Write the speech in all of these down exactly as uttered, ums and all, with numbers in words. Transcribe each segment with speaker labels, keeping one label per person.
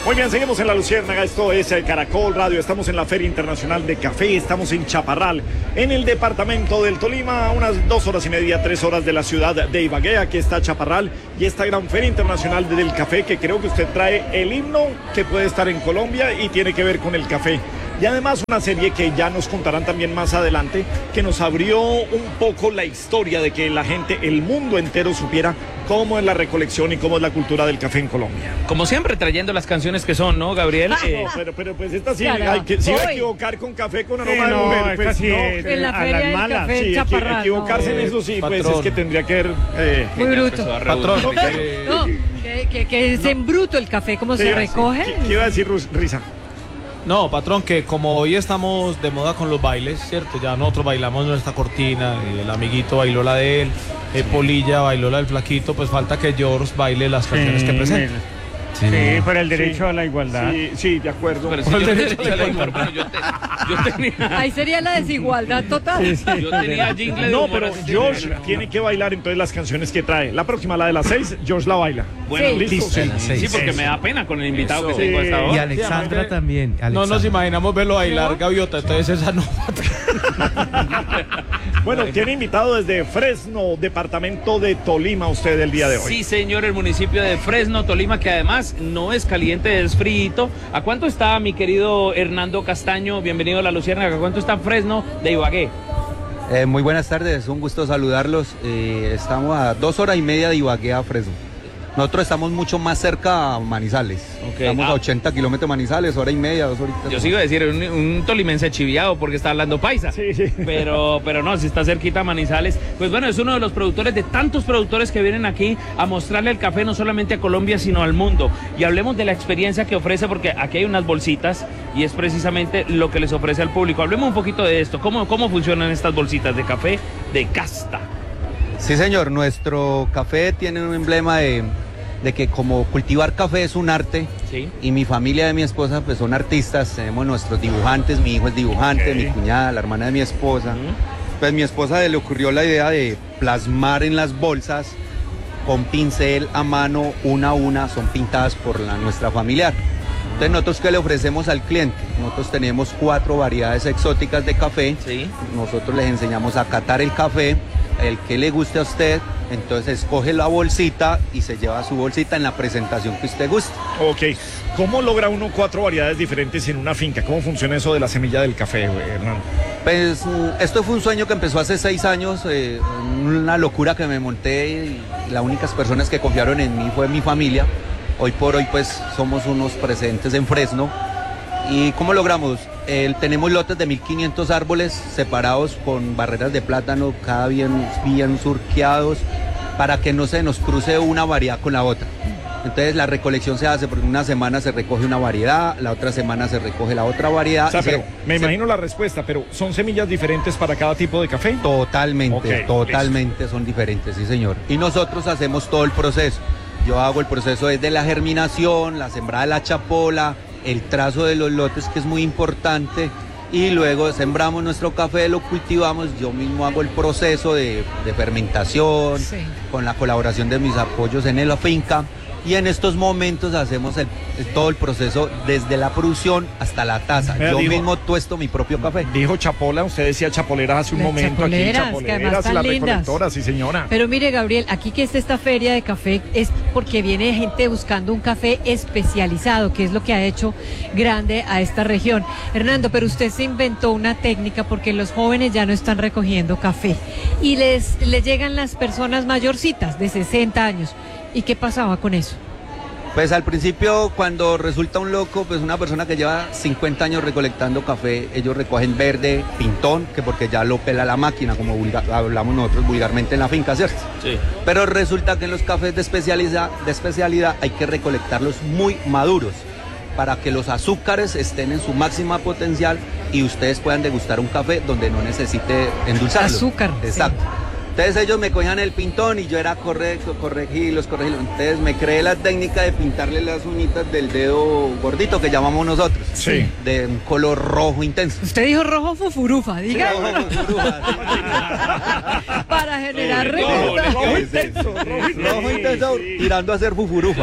Speaker 1: Muy bien, seguimos en La Luciérnaga, esto es el Caracol Radio, estamos en la Feria Internacional de Café, estamos en Chaparral, en el departamento del Tolima, a unas dos horas y media, tres horas de la ciudad de Ibagué. Aquí está Chaparral y esta gran Feria Internacional del Café, que creo que usted trae el himno que puede estar en Colombia y tiene que ver con el café. Y además una serie que ya nos contarán también más adelante, que nos abrió un poco la historia de que la gente, el mundo entero supiera cómo es la recolección y cómo es la cultura del café en Colombia.
Speaker 2: Como siempre, trayendo las canciones que son, ¿no, Gabriel?
Speaker 1: Ah,
Speaker 2: eh...
Speaker 1: no, pero, pero pues esta sí, hay que, sí va a equivocar con café con aroma
Speaker 3: sí,
Speaker 1: de
Speaker 3: no,
Speaker 1: mujer. Pues,
Speaker 3: sí,
Speaker 1: no,
Speaker 3: en
Speaker 4: la feria del
Speaker 1: malas,
Speaker 4: café
Speaker 1: sí,
Speaker 4: Chaparral,
Speaker 1: equivocarse
Speaker 4: no.
Speaker 1: en eso sí,
Speaker 2: Patrón.
Speaker 1: pues es que tendría que ver... Eh,
Speaker 4: Muy bruto.
Speaker 2: Patrón.
Speaker 4: No, que, que, que es en bruto el café, ¿cómo
Speaker 1: sí,
Speaker 4: se recoge?
Speaker 1: ¿Qué, qué iba a decir Risa?
Speaker 3: No, patrón, que como hoy estamos de moda con los bailes, ¿cierto? Ya nosotros bailamos nuestra cortina, y el amiguito bailó la de él, eh, Polilla bailó la del flaquito, pues falta que George baile las canciones
Speaker 5: Sí,
Speaker 3: que presenta.
Speaker 5: Sí, sí, por el derecho
Speaker 1: sí,
Speaker 5: a la igualdad.
Speaker 1: Sí, sí, de acuerdo.
Speaker 2: Pero si yo, derecho a la igualdad. Yo, te, yo tenía...
Speaker 4: Ahí sería la desigualdad total.
Speaker 5: Sí, sí.
Speaker 2: Yo tenía jingle de
Speaker 1: No,
Speaker 2: humor
Speaker 1: pero
Speaker 2: así.
Speaker 1: George tiene que bailar entonces las canciones que trae. La próxima, la de las seis, George la baila.
Speaker 2: Bueno,
Speaker 4: Sí.
Speaker 1: ¿listo?
Speaker 6: Sí,
Speaker 2: Sí,
Speaker 6: sí,
Speaker 2: porque
Speaker 1: sí.
Speaker 2: me da pena con el invitado
Speaker 1: Eso.
Speaker 2: que tengo hasta
Speaker 1: Sí.
Speaker 2: ahora.
Speaker 6: Y Alexandra
Speaker 3: Sí,
Speaker 6: también.
Speaker 3: No nos
Speaker 6: Alexandra.
Speaker 3: imaginamos verlo bailar gaviota, entonces esa no.
Speaker 1: Bueno, tiene invitado desde Fresno, departamento de Tolima, usted el día de hoy.
Speaker 2: Sí, señor, el municipio de Fresno, Tolima, que además no es caliente, es frío. ¿A cuánto está, mi querido Hernando Castaño? Bienvenido a La Luciérnaga. ¿A cuánto está Fresno de Ibagué?
Speaker 7: Eh, muy buenas tardes, un gusto saludarlos. Eh, estamos a dos horas y media de Ibagué a Fresno. Nosotros estamos mucho más cerca a Manizales.
Speaker 2: Ok.
Speaker 7: Estamos
Speaker 2: Ah.
Speaker 7: a ochenta kilómetros de Manizales, hora y media, dos horitas.
Speaker 2: Yo sigo a decir, un, un tolimense chiviado porque está hablando paisa.
Speaker 1: Sí, sí.
Speaker 2: Pero, pero no, si está cerquita a Manizales. Pues bueno, es uno de los productores, de tantos productores que vienen aquí a mostrarle el café no solamente a Colombia, sino al mundo. Y hablemos de la experiencia que ofrece, porque aquí hay unas bolsitas y es precisamente lo que les ofrece al público. Hablemos un poquito de esto. ¿Cómo, cómo funcionan estas bolsitas de café de casta?
Speaker 7: Sí, señor, nuestro café tiene un emblema de, de que como cultivar café es un arte.
Speaker 2: Sí.
Speaker 7: Y mi familia de mi esposa pues son artistas, tenemos nuestros dibujantes, mi hijo es dibujante,
Speaker 1: Ok.
Speaker 7: mi cuñada, la hermana de mi esposa.
Speaker 2: Ujú.
Speaker 7: Pues mi esposa le ocurrió la idea de plasmar en las bolsas con pincel a mano, una a una, son pintadas por la, nuestra familiar. Entonces nosotros ¿qué le ofrecemos al cliente? Nosotros tenemos cuatro variedades exóticas de café.
Speaker 2: Sí.
Speaker 7: Nosotros les enseñamos a catar el café, el que le guste a usted, entonces escoge la bolsita y se lleva su bolsita en la presentación que usted guste.
Speaker 1: Ok. ¿Cómo logra uno cuatro variedades diferentes en una finca? ¿Cómo funciona eso de la semilla del café, Hernán?
Speaker 7: Pues mm, esto fue un sueño que empezó hace seis años, eh, una locura que me monté y las únicas personas que confiaron en mí fue mi familia. Hoy por hoy pues somos unos presentes en Fresno. ¿Y cómo logramos? Eh, tenemos lotes de mil quinientos árboles separados con barreras de plátano, cada bien, bien surqueados, para que no se nos cruce una variedad con la otra. Entonces la recolección se hace porque una semana se recoge una variedad, la otra semana se recoge la otra variedad.
Speaker 1: O sea,
Speaker 7: y se-
Speaker 1: pero me
Speaker 7: se-
Speaker 1: imagino la respuesta, pero ¿son semillas diferentes para cada tipo de café?
Speaker 7: Totalmente,
Speaker 1: Ok,
Speaker 7: totalmente son diferentes, sí señor. Y nosotros hacemos todo el proceso. Yo hago el proceso desde la germinación, la sembrada de la chapola, el trazo de los lotes, que es muy importante, y luego sembramos nuestro café, lo cultivamos. Yo mismo hago el proceso de, de fermentación,
Speaker 4: Sí.
Speaker 7: con la colaboración de mis apoyos en la finca. Y en estos momentos hacemos el- el- todo el proceso desde la producción hasta la taza.
Speaker 1: Vea,
Speaker 7: Yo
Speaker 1: digo-
Speaker 7: mismo tuesto mi propio café.
Speaker 1: Dijo chapola, usted decía chapoleras hace un
Speaker 4: Las
Speaker 1: momento
Speaker 4: chapoleras,
Speaker 1: aquí,
Speaker 4: que además
Speaker 1: chapoleras,
Speaker 4: están
Speaker 1: las
Speaker 4: lindas.
Speaker 1: recolectoras, sí señora.
Speaker 4: Pero mire, Gabriel, aquí que está esta feria de café es porque viene gente buscando un café especializado, que es lo que ha hecho grande a esta región. Hernando, pero usted se inventó una técnica porque los jóvenes ya no están recogiendo café y les, les llegan las personas mayorcitas de sesenta años. ¿Y qué pasaba con eso?
Speaker 7: Pues al principio, cuando resulta un loco, pues una persona que lleva cincuenta años recolectando café, ellos recogen verde, pintón, que porque ya lo pela la máquina, como vulgar- hablamos nosotros vulgarmente en la finca, ¿cierto?
Speaker 2: Sí.
Speaker 7: Pero resulta que en los cafés de especialidad, de especialidad hay que recolectarlos muy maduros para que los azúcares estén en su máxima potencial y ustedes puedan degustar un café donde no necesite endulzarlo.
Speaker 4: Azúcar, sí.
Speaker 7: Exacto. Entonces ellos me cogían el pintón y yo era correcto, corregirlos, corregirlos. Entonces me creé la técnica de pintarle las uñitas del dedo gordito que llamamos nosotros.
Speaker 1: Sí.
Speaker 7: De un color rojo intenso.
Speaker 4: Usted dijo rojo fufurufa, diga.
Speaker 7: Rojo, fufurufa, sí.
Speaker 4: Para generar
Speaker 2: Sí,
Speaker 4: recuerdos.
Speaker 1: Rojo intenso, rojo intenso.
Speaker 7: Rojo intenso, tirando a ser fufurufa.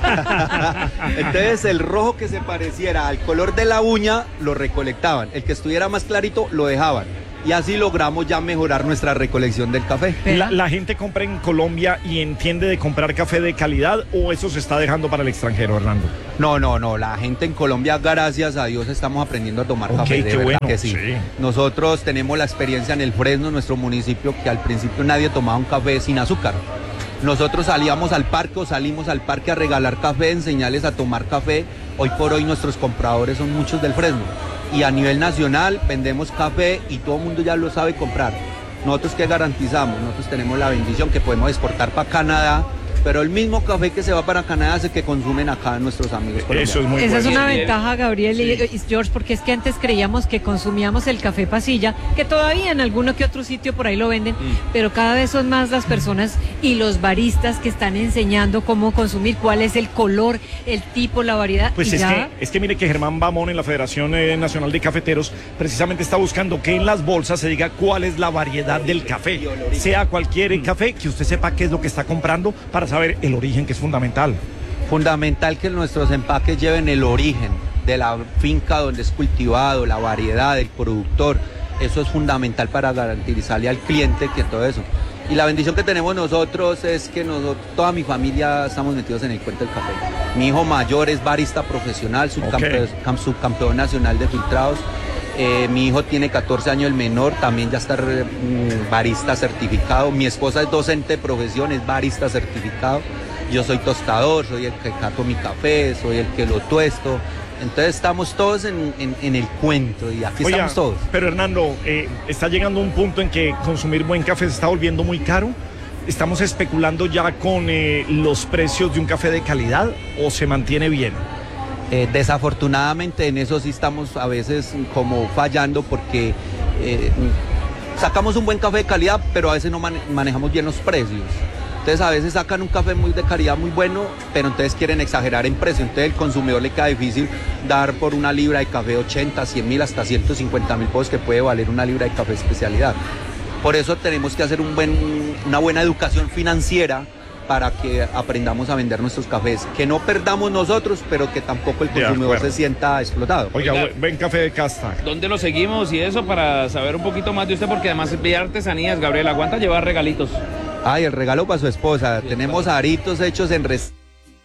Speaker 7: Entonces el rojo que se pareciera al color de la uña lo recolectaban. El que estuviera más clarito lo dejaban. Y así logramos ya mejorar nuestra recolección del café.
Speaker 1: La, la gente compra en Colombia y entiende de comprar café de calidad, o eso se está dejando para el extranjero, Hernando.
Speaker 7: No, no, no, la gente en Colombia, gracias a Dios, estamos aprendiendo a tomar
Speaker 1: Ok,
Speaker 7: café, de
Speaker 1: qué
Speaker 7: verdad
Speaker 1: bueno,
Speaker 7: que sí.
Speaker 1: sí.
Speaker 7: Nosotros tenemos la experiencia en el Fresno, nuestro municipio, que al principio nadie tomaba un café sin azúcar. Nosotros salíamos al parque o salimos al parque a regalar café, enseñarles a tomar café. Hoy por hoy nuestros compradores son muchos del Fresno. Y a nivel nacional vendemos café y todo el mundo ya lo sabe comprar. Nosotros ¿qué garantizamos? Nosotros tenemos la bendición que podemos exportar para Canadá, pero el mismo café que se va para Canadá es el que consumen acá nuestros amigos colombianos.
Speaker 1: Eso es muy
Speaker 4: Esa es
Speaker 1: bueno.
Speaker 4: una
Speaker 2: Bien.
Speaker 4: ventaja, Gabriel y, y George, porque es que antes creíamos que consumíamos el café pasilla, que todavía en alguno que otro sitio por ahí lo venden, pero cada vez son más las personas y los baristas que están enseñando cómo consumir, cuál es el color, el tipo, la variedad.
Speaker 1: Pues
Speaker 4: y
Speaker 1: es
Speaker 4: ya...
Speaker 1: que, es que mire que Germán Bamón en la Federación eh, Nacional de Cafeteros precisamente está buscando que en las bolsas se diga cuál es la variedad del café. Sea cualquier café, que usted sepa qué es lo que está comprando para saber el origen, que es fundamental.
Speaker 7: Fundamental que nuestros empaques lleven el origen de la finca donde es cultivado, la variedad del productor. Eso es fundamental para garantizarle al cliente que todo eso. Y la bendición que tenemos nosotros es que nosotros, toda mi familia estamos metidos en el cuento del café. Mi hijo mayor es barista profesional, subcampeón,
Speaker 1: Ok.
Speaker 7: subcampeón nacional de filtrados. Eh, mi hijo tiene catorce años, el menor, también ya está mm, barista certificado. Mi esposa es docente de profesión, es barista certificado. Yo soy tostador, soy el que cato mi café, soy el que lo tuesto. Entonces estamos todos en, en, en el cuento y aquí
Speaker 1: Oiga,
Speaker 7: estamos todos.
Speaker 1: pero Hernando, eh, está llegando un punto en que consumir buen café se está volviendo muy caro. ¿Estamos especulando ya con eh, los precios de un café de calidad o se mantiene bien?
Speaker 7: Eh, desafortunadamente en eso sí estamos a veces como fallando porque eh, sacamos un buen café de calidad, pero a veces no man- manejamos bien los precios. Entonces a veces sacan un café muy de calidad muy bueno, pero entonces quieren exagerar en precio. Entonces el consumidor le queda difícil dar por una libra de café ochenta, cien mil, hasta ciento cincuenta mil pesos que puede valer una libra de café especialidad. Por eso tenemos que hacer un buen, una buena educación financiera para que aprendamos a vender nuestros cafés, que no perdamos nosotros, pero que tampoco el
Speaker 1: De
Speaker 7: consumidor
Speaker 1: acuerdo.
Speaker 7: se sienta explotado.
Speaker 1: Oiga,
Speaker 2: Oiga.
Speaker 1: bu- buen café de casta.
Speaker 2: ¿Dónde lo seguimos y eso para saber un poquito más de usted? Porque además de artesanías, Gabriel, aguanta llevar regalitos.
Speaker 7: Ay, el regalo para su esposa. Tenemos aritos hechos en res...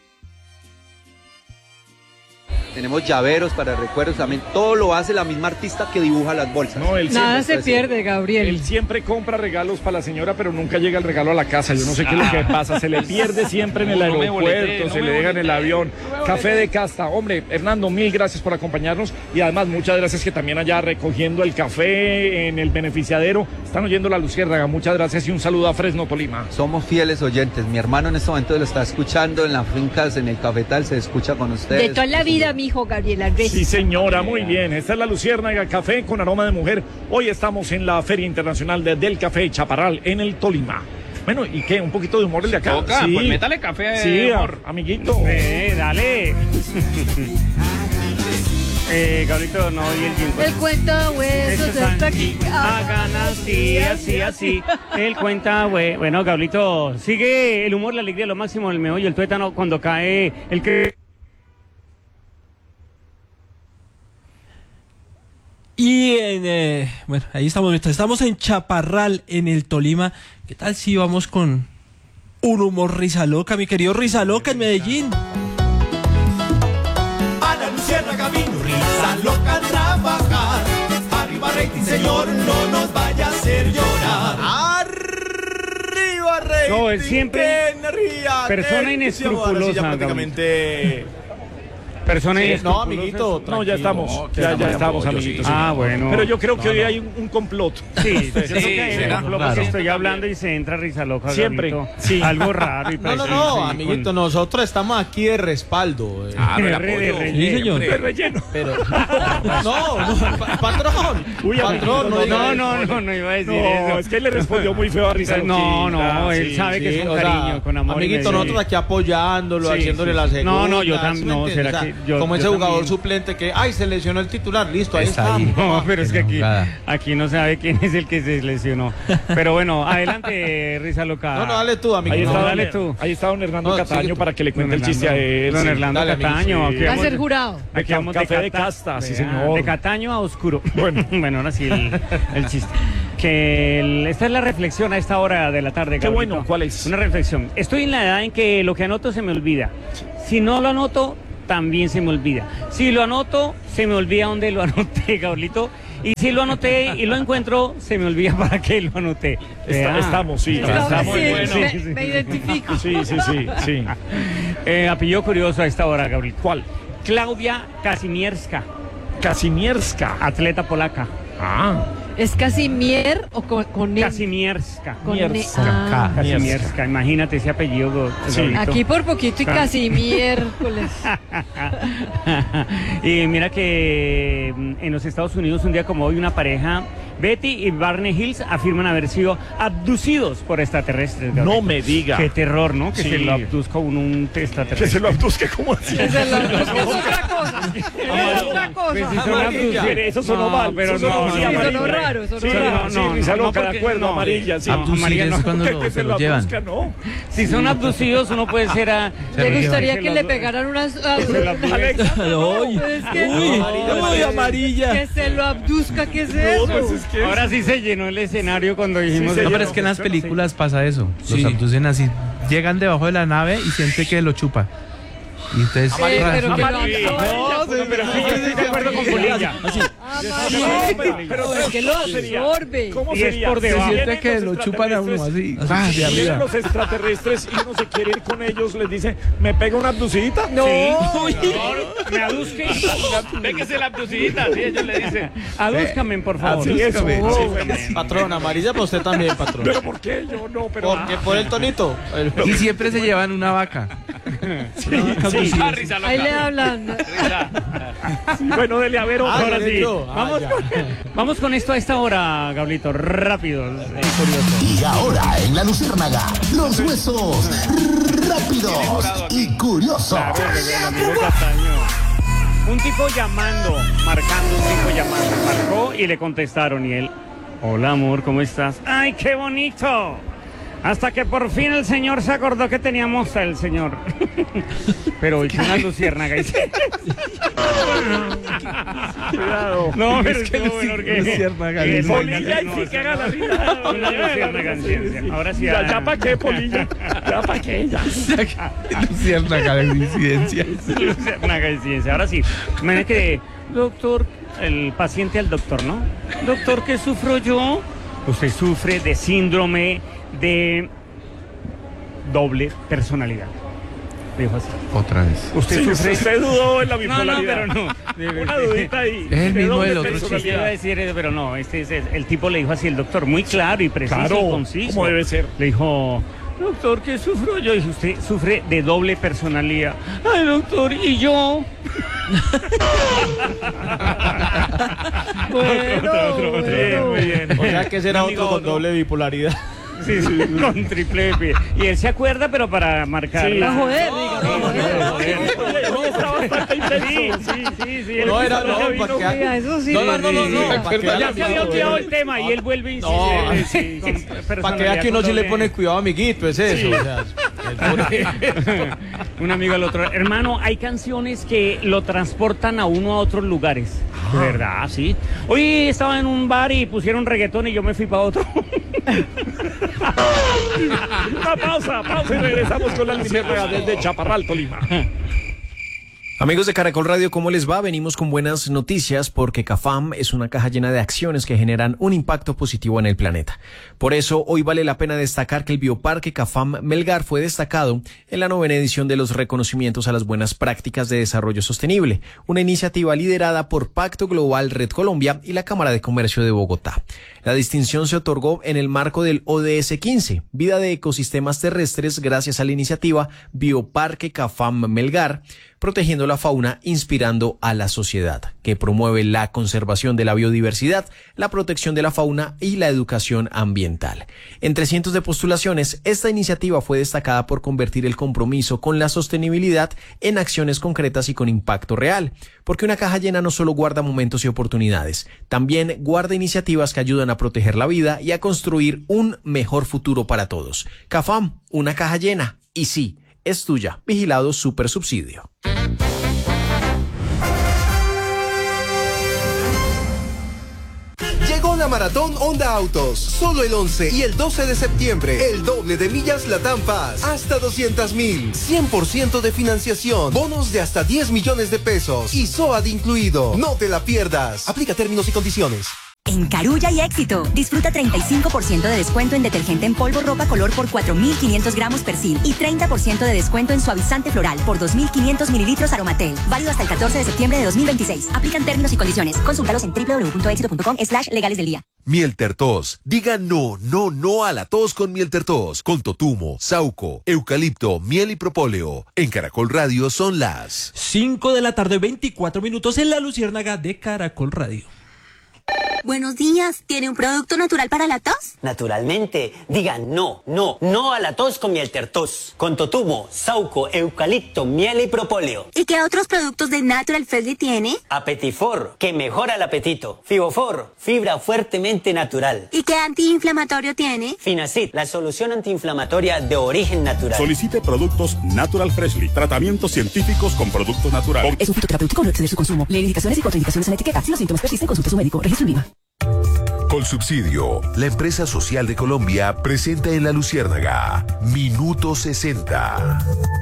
Speaker 7: Tenemos llaveros para recuerdos también. Todo lo hace la misma artista que dibuja las bolsas.
Speaker 1: No, él
Speaker 4: Nada
Speaker 1: siempre,
Speaker 4: se pierde, Gabriel.
Speaker 1: él siempre compra regalos para la señora, pero nunca llega el regalo a la casa. Yo no sé qué es lo que pasa. Se le pierde siempre en el
Speaker 2: No, no me
Speaker 1: aeropuerto,
Speaker 2: boleté, no
Speaker 1: se
Speaker 2: me
Speaker 1: le deja en el
Speaker 2: boleté,
Speaker 1: avión.
Speaker 2: no me
Speaker 1: Café
Speaker 2: boleté.
Speaker 1: de casta. Hombre, Hernando, mil gracias por acompañarnos. Y además, muchas gracias que también allá recogiendo el café en el beneficiadero. Están oyendo la Luciérnaga. Muchas gracias y un saludo a Fresno, Tolima.
Speaker 7: Somos fieles oyentes. Mi hermano en este momento lo está escuchando en las fincas, en el cafetal, se escucha con ustedes.
Speaker 4: De toda la vida, mi hijo Gabriel Andrés.
Speaker 1: Sí, señora, muy bien. Esta es la Luciérnaga Café con aroma de mujer. Hoy estamos en la Feria Internacional de- del Café Chaparral en el Tolima. Bueno, ¿y qué? ¿Un poquito de humor el de acá?
Speaker 2: Toca, pues métale café,
Speaker 1: Sí,
Speaker 2: amor.
Speaker 1: a- amiguito.
Speaker 5: Eh, dale. eh, Gabrielito, no oí el jingle.
Speaker 4: El cuenta huesos está aquí.
Speaker 5: Hagan así, así, así. El cuenta, güey. Bueno, Gabrielito, sigue el humor, la alegría, lo máximo, el meollo, el tuétano, cuando cae el que...
Speaker 6: Y en, eh, bueno, ahí estamos, estamos en Chaparral, en el Tolima. ¿Qué tal si vamos con un humor risa loca, mi querido Risa Loca en Medellín?
Speaker 8: A la Luciérnaga vino risa loca a trabajar. Arriba rating, señor, no nos vaya a hacer llorar.
Speaker 3: Arriba, rey.
Speaker 5: No, él siempre- persona inescrupulosa,
Speaker 3: prácticamente
Speaker 5: Persona
Speaker 1: Sí,
Speaker 5: inescrupulosa.
Speaker 3: No, amiguito,
Speaker 1: No, ya estamos,
Speaker 3: tranquilo.
Speaker 1: ya, ya
Speaker 3: No,
Speaker 1: estamos,
Speaker 3: yo
Speaker 1: amiguitos.
Speaker 3: sí,
Speaker 5: Ah, bueno.
Speaker 1: Pero yo creo que
Speaker 3: No,
Speaker 1: hoy
Speaker 3: no.
Speaker 1: hay un, un complot.
Speaker 5: Sí, yo creo que
Speaker 6: será,
Speaker 5: por lo
Speaker 6: claro.
Speaker 5: que estoy hablando y se entra risa loca.
Speaker 1: Siempre,
Speaker 5: Gabrielito.
Speaker 1: sí.
Speaker 5: Algo raro y
Speaker 3: No, no,
Speaker 5: preciso,
Speaker 3: no,
Speaker 5: sí,
Speaker 3: amiguito,
Speaker 5: con-
Speaker 3: nosotros estamos aquí de respaldo. eh.
Speaker 6: Ah,
Speaker 5: de
Speaker 6: el
Speaker 5: re- de
Speaker 6: apoyo.
Speaker 5: re-
Speaker 6: Sí, señor.
Speaker 1: De relleno.
Speaker 3: Pero. No, no, pa- patrón.
Speaker 1: Uy,
Speaker 3: patrón,
Speaker 1: amiguito,
Speaker 3: no,
Speaker 5: No,
Speaker 3: diga
Speaker 5: no,
Speaker 3: eso.
Speaker 5: no, no iba a decir
Speaker 1: No,
Speaker 5: eso.
Speaker 1: es que él le respondió muy feo a Risa
Speaker 5: No,
Speaker 1: Loquita,
Speaker 5: no, él
Speaker 1: sí,
Speaker 5: sabe que
Speaker 3: Sí,
Speaker 5: es con
Speaker 3: o sea,
Speaker 5: cariño, con amor. y
Speaker 3: amiguito,
Speaker 5: medio.
Speaker 3: nosotros aquí apoyándolo,
Speaker 1: Sí,
Speaker 3: haciéndole
Speaker 1: sí,
Speaker 3: la
Speaker 1: sí.
Speaker 3: segunda.
Speaker 5: No, no, yo tam-
Speaker 3: ¿sí
Speaker 5: no,
Speaker 3: me entiendes?
Speaker 5: será
Speaker 3: O sea,
Speaker 5: que yo-
Speaker 3: como
Speaker 5: yo
Speaker 3: ese jugador
Speaker 5: también.
Speaker 3: suplente que, ay, se lesionó el titular, listo, ahí
Speaker 6: Está
Speaker 3: está.
Speaker 6: ahí.
Speaker 5: No, pero es que aquí,
Speaker 6: Nada.
Speaker 5: aquí no sabe quién es el que se lesionó. Pero bueno, adelante, Risa Loca.
Speaker 3: No, no, dale tú,
Speaker 1: Ahí
Speaker 3: amiguito.
Speaker 1: está,
Speaker 5: No,
Speaker 1: don-
Speaker 5: dale tú.
Speaker 1: ahí está don Hernando
Speaker 3: No,
Speaker 1: Cataño
Speaker 3: sigue tú.
Speaker 1: para que le cuente
Speaker 5: Don
Speaker 1: el chiste a él.
Speaker 5: Don
Speaker 1: sí.
Speaker 5: Hernando
Speaker 3: Dale, amigo,
Speaker 5: Cataño.
Speaker 1: sí.
Speaker 5: aquí
Speaker 4: Va a
Speaker 5: vamos-
Speaker 4: ser jurado.
Speaker 5: Aquí vamos
Speaker 1: Café de
Speaker 5: cata-
Speaker 1: casta, sí,
Speaker 5: vea,
Speaker 1: señor.
Speaker 5: De Cataño a oscuro.
Speaker 1: Bueno.
Speaker 5: bueno, ahora sí el, el chiste. Que el- esta es la reflexión a esta hora de la tarde.
Speaker 1: Qué
Speaker 5: Gabrielito.
Speaker 1: bueno, ¿cuál es?
Speaker 5: Una reflexión. Estoy en la edad en que lo que anoto se me olvida. Si no lo anoto, también se me olvida. Si lo anoto, se me olvida dónde lo anoté, Gabrielito. Y si lo anoté y lo encuentro, se me olvida para qué lo anoté.
Speaker 1: Está-
Speaker 5: Vea.
Speaker 1: estamos, sí,
Speaker 4: No,
Speaker 1: estamos.
Speaker 4: sí,
Speaker 1: bueno.
Speaker 4: me,
Speaker 5: Sí, sí.
Speaker 4: me identifico.
Speaker 1: Sí, sí, sí, sí.
Speaker 5: Eh, apellido curioso a esta hora, Gabriel. ¿Cuál? Claudia Kazimierska,
Speaker 1: Casimierska.
Speaker 5: atleta polaca.
Speaker 1: Ah,
Speaker 4: ¿Es Casimier o con, con ne-
Speaker 5: Kazimierska.
Speaker 4: con ne-
Speaker 1: Mierska.
Speaker 4: ah.
Speaker 5: Kazimierska, imagínate ese apellido. Go-
Speaker 1: Sí.
Speaker 5: Gabrielito.
Speaker 4: Aquí por poquito y
Speaker 5: Ah.
Speaker 4: casi miércoles.
Speaker 5: Y mira que mm, en los Estados Unidos un día como hoy una pareja, Betty y Barney Hills, afirman haber sido abducidos por extraterrestres. Gabriel.
Speaker 1: no me diga.
Speaker 5: Qué terror, ¿no? Que
Speaker 1: Sí.
Speaker 5: se lo abduzca un, un
Speaker 1: Que
Speaker 5: extraterrestre.
Speaker 1: se lo abduzque como así.
Speaker 4: Esa es, la- es que es otra cosa. Es otra cosa.
Speaker 5: Pues si son
Speaker 3: Amarilla.
Speaker 5: abducidos-
Speaker 1: Eso sonó
Speaker 5: No,
Speaker 1: mal,
Speaker 5: pero
Speaker 1: eso sonó
Speaker 5: no,
Speaker 1: así,
Speaker 5: no,
Speaker 1: amarilla.
Speaker 4: sonó raro, sonó
Speaker 1: Sí,
Speaker 4: raro.
Speaker 1: no, sí, Risa
Speaker 5: no,
Speaker 1: Loca, de
Speaker 5: porque-
Speaker 1: acuerdo,
Speaker 5: no.
Speaker 1: amarilla, sí.
Speaker 5: Ah,
Speaker 6: Abducir
Speaker 5: amarilla
Speaker 6: es
Speaker 5: no.
Speaker 6: cuando
Speaker 1: Que-
Speaker 6: lo,
Speaker 1: que
Speaker 6: se lo llevan.
Speaker 1: abduzca, ¿no?
Speaker 5: Si son abducidos, uno puede ser a...
Speaker 4: ¿Le gustaría
Speaker 5: Se
Speaker 4: que
Speaker 5: lo-
Speaker 4: le pegaran unas... a-
Speaker 5: se lo abduce.
Speaker 1: Alexa,
Speaker 6: Uy,
Speaker 4: Es que-
Speaker 6: uy,
Speaker 3: No,
Speaker 6: uy, amarilla.
Speaker 4: Que se lo abduzca, ¿qué es eso?
Speaker 1: pues es que-
Speaker 5: Ahora sí se llenó el escenario cuando dijimos...
Speaker 1: se
Speaker 6: No, pero
Speaker 1: llenó.
Speaker 6: es que en las
Speaker 1: Funciona así.
Speaker 6: películas pasa eso. Los
Speaker 3: Sí.
Speaker 6: abducen así. Llegan debajo de la nave y siente que lo chupa. Y entonces.
Speaker 4: Sí, pero que lo
Speaker 1: Amarilla.
Speaker 4: absorbe.
Speaker 1: No,
Speaker 5: No, pero sí, yo estoy de acuerdo con Polilla.
Speaker 1: Pero
Speaker 4: No, es que lo
Speaker 1: ¿cómo sería?
Speaker 4: absorbe.
Speaker 1: ¿Cómo
Speaker 5: Y es
Speaker 1: sería?
Speaker 5: por debajo.
Speaker 6: Se siente
Speaker 1: Vienen
Speaker 6: que
Speaker 1: los
Speaker 6: lo chupan a uno
Speaker 1: extraterrestres,
Speaker 6: así. Ah, de
Speaker 1: Vienen
Speaker 6: arriba.
Speaker 1: los extraterrestres y uno se quiere ir con ellos, les dice, ¿me pega una abducidita?
Speaker 4: No.
Speaker 5: Me aduzque. Péguese la abducidita, así ellos le dicen. Adúzcame, por favor.
Speaker 1: Así es.
Speaker 5: Adúzcame.
Speaker 1: Sí.
Speaker 3: Patrón, amarilla para usted también, patrón.
Speaker 1: ¿Pero por qué? Yo no, pero...
Speaker 3: Porque por el tonito. El-
Speaker 6: Y siempre se llevan una vaca.
Speaker 1: Sí, sí.
Speaker 4: Ahí le hablan.
Speaker 1: Bueno, dele a ver
Speaker 3: Ah,
Speaker 1: ahora
Speaker 3: ya
Speaker 1: sí.
Speaker 3: entró. Ah,
Speaker 5: Vamos,
Speaker 3: ya.
Speaker 5: con, vamos con esto a esta hora, Gablito. Rápido y curioso.
Speaker 9: Y ahora en la Luciérnaga, los huesos rápidos y curiosos.
Speaker 5: Claro, el amigo Castaño. Un tipo llamando, marcando un tipo llamando. Marcó y le contestaron y él, hola amor, ¿cómo estás? ¡Ay, qué bonito! Hasta que por fin el señor se acordó que teníamos el señor. Pero hizo una luciérnaga y se...
Speaker 1: Cuidado.
Speaker 5: No, pero
Speaker 6: Es que
Speaker 5: estuvo bueno, porque-
Speaker 6: luciérnaga,
Speaker 5: que-
Speaker 1: Polilla y
Speaker 5: no,
Speaker 1: sí
Speaker 5: eso
Speaker 1: que
Speaker 5: no.
Speaker 1: haga la risa.
Speaker 5: Una luciérnaga en ciencia. Ahora sí.
Speaker 1: Ya,
Speaker 5: ah.
Speaker 1: ya para qué, Polilla. Ya para qué, ya.
Speaker 6: Luciérnaga de incidencia.
Speaker 5: Luciérnaga en ciencia. Ahora sí. Imagínate que, doctor, el paciente al doctor, ¿no? Doctor, ¿qué sufro yo? Usted sufre de síndrome de doble personalidad. Dijo así.
Speaker 6: Otra vez.
Speaker 5: Usted
Speaker 1: Sí,
Speaker 5: sufre...
Speaker 1: usted dudó en la
Speaker 5: No, no,
Speaker 1: bipolaridad.
Speaker 5: pero no.
Speaker 1: Una dudita ahí.
Speaker 6: Es el
Speaker 1: ¿De
Speaker 6: mismo
Speaker 1: dónde
Speaker 6: del otro
Speaker 1: personalidad?
Speaker 5: Sí, iba a decir, eh, pero no, este es, el tipo le dijo así el doctor, muy claro y preciso
Speaker 1: Claro,
Speaker 5: y conciso.
Speaker 1: como debe ser.
Speaker 5: Le dijo, doctor, ¿qué sufro yo? Y dice, usted sufre de doble personalidad. Ay, doctor, ¿y yo?
Speaker 4: Bueno,
Speaker 5: Otro, otro, otro.
Speaker 4: bueno.
Speaker 1: Muy bien.
Speaker 3: O sea que será
Speaker 5: Un amigo,
Speaker 3: otro con
Speaker 5: otro.
Speaker 3: doble bipolaridad.
Speaker 5: Sí, sí, con triple P. Y él se acuerda, pero para marcar.
Speaker 1: Sí.
Speaker 5: la-
Speaker 4: A joder, diga, no, joder.
Speaker 1: Oye, está bastante
Speaker 5: Sí,
Speaker 1: intenso.
Speaker 5: sí, sí, sí. él
Speaker 3: No, era
Speaker 5: vino-
Speaker 3: no,
Speaker 5: vino-
Speaker 3: para que.
Speaker 4: Oiga, eso sí.
Speaker 3: No, no, no, no,
Speaker 4: sí,
Speaker 3: no,
Speaker 4: sí.
Speaker 3: para que
Speaker 5: Ya
Speaker 3: haya
Speaker 5: se había
Speaker 3: cuidado,
Speaker 5: olvidado
Speaker 3: eh.
Speaker 5: el tema y él vuelve y
Speaker 3: No,
Speaker 5: insiste. con
Speaker 3: Para que
Speaker 5: personalidad
Speaker 3: vea que uno
Speaker 5: con
Speaker 3: sí le
Speaker 5: doble-
Speaker 3: pone cuidado, amiguito, es eso. O sea,
Speaker 5: Un amigo al otro. Hermano, hay canciones que lo transportan a uno a otros lugares. De verdad, sí. Hoy estaba en un bar y pusieron reggaetón y yo me fui para otro.
Speaker 1: Una pausa, pausa y regresamos con la luciérnaga desde Chaparral, Tolima.
Speaker 10: Amigos de Caracol Radio, ¿cómo les va? Venimos con buenas noticias porque CAFAM es una caja llena de acciones que generan un impacto positivo en el planeta. Por eso, hoy vale la pena destacar que el Bioparque CAFAM Melgar fue destacado en la novena edición de los reconocimientos a las buenas prácticas de desarrollo sostenible, una iniciativa liderada por Pacto Global Red Colombia y la Cámara de Comercio de Bogotá. La distinción se otorgó en el marco del O D S quince, Vida de Ecosistemas Terrestres, gracias a la iniciativa Bioparque CAFAM Melgar, protegiendo la fauna, inspirando a la sociedad, que promueve la conservación de la biodiversidad, la protección de la fauna y la educación ambiental. Entre cientos de postulaciones, esta iniciativa fue destacada por convertir el compromiso con la sostenibilidad en acciones concretas y con impacto real, porque una caja llena no solo guarda momentos y oportunidades, también guarda iniciativas que ayudan a proteger la vida y a construir un mejor futuro para todos. CAFAM, una caja llena, y sí, es tuya. Vigilado Supersubsidio.
Speaker 11: Llegó la Maratón Honda Autos. Solo el once y el doce de septiembre. El doble de millas Latam Paz. Hasta doscientos mil. cien por ciento de financiación. Bonos de hasta diez millones de pesos. Y S O A D incluido. No te la pierdas. Aplica términos y condiciones.
Speaker 12: En Carulla y Éxito, disfruta treinta y cinco por ciento de descuento en detergente en polvo ropa color por cuatro mil quinientos gramos Persil y treinta por ciento de descuento en suavizante floral por dos mil quinientos mililitros Aromatel. Válido hasta el catorce de septiembre de dos mil veintiséis. Aplican términos y condiciones. Consúltalos en doble u doble u doble u punto éxito punto com slash legales del día.
Speaker 13: Miel Tertos. Diga no, no, no a la tos con Miel Tertos. Con totumo, sauco, eucalipto, miel y propóleo. En Caracol Radio son las
Speaker 6: cinco de la tarde, veinticuatro minutos en la Luciérnaga de Caracol Radio.
Speaker 14: Buenos días, ¿tiene un producto natural para la tos?
Speaker 15: Naturalmente, digan no, no, no a la tos con Miel Tertos. Con totumo, sauco, eucalipto, miel y propóleo.
Speaker 14: ¿Y qué otros productos de Natural Freshly tiene?
Speaker 15: Apetifor, que mejora el apetito. Fibofor, fibra fuertemente natural.
Speaker 14: ¿Y qué antiinflamatorio tiene?
Speaker 15: Finacid, la solución antiinflamatoria de origen natural.
Speaker 16: Solicite productos Natural Freshly, tratamientos científicos con productos naturales.
Speaker 17: Es un fitoterapéutico, no exceder su consumo. Lee indicaciones y contraindicaciones en la etiqueta. Si los síntomas persisten, consulte a su médico. Registro en Viva.
Speaker 13: Colsubsidio, la empresa social de Colombia, presenta en la Luciérnaga Minuto sesenta.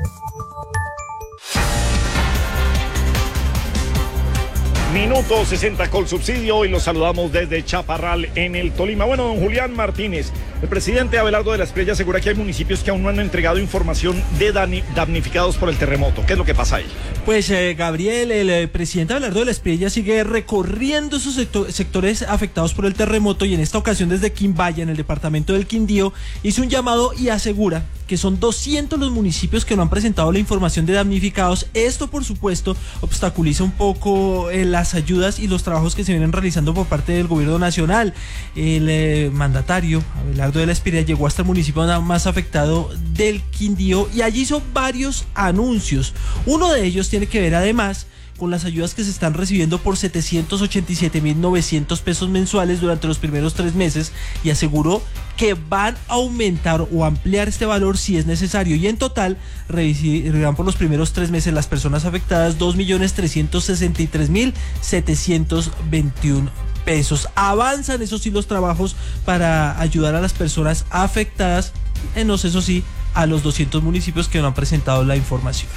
Speaker 1: Minuto sesenta Colsubsidio y los saludamos desde Chaparral en el Tolima. Bueno, don Julián Martínez, el presidente Abelardo de la Espriella asegura que hay municipios que aún no han entregado información de damnificados por el terremoto. ¿Qué es lo que pasa ahí?
Speaker 6: Pues eh, Gabriel, el eh, presidente Abelardo de la Espriella sigue recorriendo esos sector, sectores afectados por el terremoto y en esta ocasión desde Quimbaya, en el departamento del Quindío, hizo un llamado y asegura que son doscientos los municipios que no han presentado la información de damnificados. Esto, por supuesto, obstaculiza un poco eh, las ayudas y los trabajos que se vienen realizando por parte del gobierno nacional. El eh, mandatario Abelardo de la Espriella llegó hasta el municipio más afectado del Quindío y allí hizo varios anuncios. Uno de ellos tiene que ver además con las ayudas que se están recibiendo por setecientos ochenta y siete mil novecientos pesos mensuales durante los primeros tres meses y aseguró que van a aumentar o ampliar este valor si es necesario y en total recibirán por los primeros tres meses las personas afectadas dos millones trescientos sesenta y tres mil setecientos veintiuno pesos. Avanzan, eso sí, los trabajos para ayudar a las personas afectadas, en los, eso sí, a los doscientos municipios que no han presentado la información.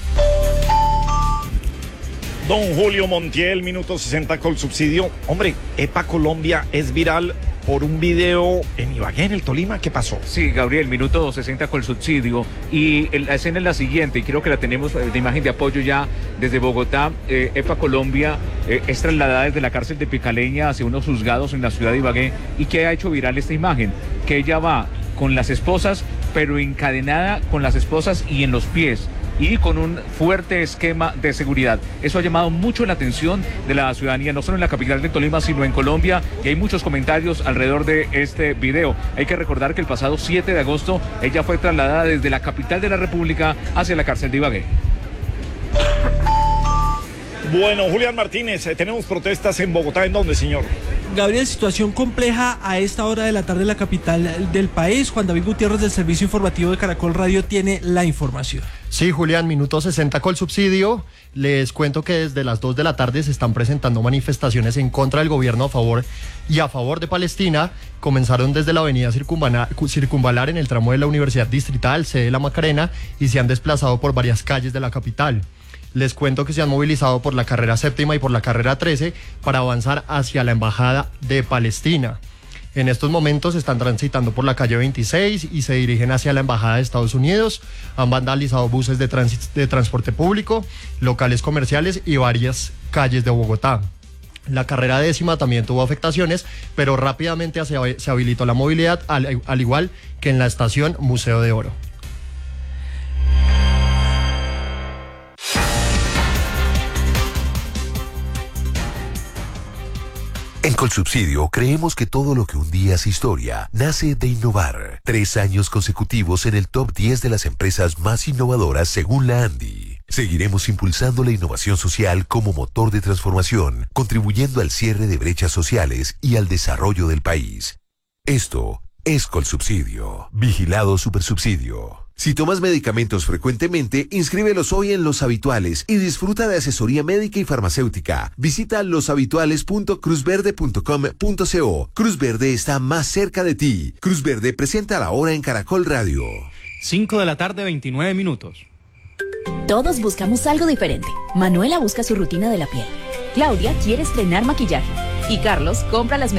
Speaker 1: Don Julio Montiel, Minuto sesenta Colsubsidio. Hombre, EPA Colombia es viral por un video en Ibagué, en el Tolima. ¿Qué pasó?
Speaker 18: Sí, Gabriel, Minuto sesenta Colsubsidio. Y la escena es la siguiente, y creo que la tenemos de imagen de apoyo ya desde Bogotá. Eh, EPA Colombia eh, es trasladada desde la cárcel de Picaleña hacia unos juzgados en la ciudad de Ibagué. ¿Y qué ha hecho viral esta imagen? Que ella va con las esposas, pero encadenada con las esposas y en los pies, y con un fuerte esquema de seguridad. Eso ha llamado mucho la atención de la ciudadanía, no solo en la capital de Tolima, sino en Colombia, y hay muchos comentarios alrededor de este video. Hay que recordar que el pasado siete de agosto ella fue trasladada desde la capital de la República hacia la cárcel de Ibagué.
Speaker 1: Bueno, Julián Martínez, eh, tenemos protestas en Bogotá. ¿En dónde, señor?
Speaker 6: Gabriel, situación compleja a esta hora de la tarde en la capital del país. Juan David Gutiérrez del Servicio Informativo de Caracol Radio tiene la información.
Speaker 19: Sí, Julián, Minuto sesenta Colsubsidio. Les cuento que desde las dos de la tarde se están presentando manifestaciones en contra del gobierno a favor y a favor de Palestina. Comenzaron desde la avenida Circunvalar, Circunvalar en el tramo de la Universidad Distrital, sede de La Macarena, y se han desplazado por varias calles de la capital. Les cuento que se han movilizado por la carrera séptima y por la carrera trece para avanzar hacia la embajada de Palestina. En estos momentos están transitando por la calle veintiséis y se dirigen hacia la embajada de Estados Unidos. Han vandalizado buses de, trans- de transporte público, locales comerciales y varias calles de Bogotá. La carrera décima también tuvo afectaciones, pero rápidamente se, se habilitó la movilidad, al, al igual que en la estación Museo de Oro.
Speaker 13: En Colsubsidio creemos que todo lo que un día es historia nace de innovar. Tres años consecutivos en el top diez de las empresas más innovadoras según la ANDI. Seguiremos impulsando la innovación social como motor de transformación, contribuyendo al cierre de brechas sociales y al desarrollo del país. Esto es Colsubsidio. Vigilado Supersubsidio. Si tomas medicamentos frecuentemente, inscríbelos hoy en Los Habituales y disfruta de asesoría médica y farmacéutica. Visita los habituales punto cruz verde punto com punto co. Cruz Verde está más cerca de ti. Cruz Verde presenta la hora en Caracol Radio.
Speaker 20: cinco de la tarde, veintinueve minutos.
Speaker 17: Todos buscamos algo diferente. Manuela busca su rutina de la piel. Claudia quiere estrenar maquillaje. Y Carlos compra las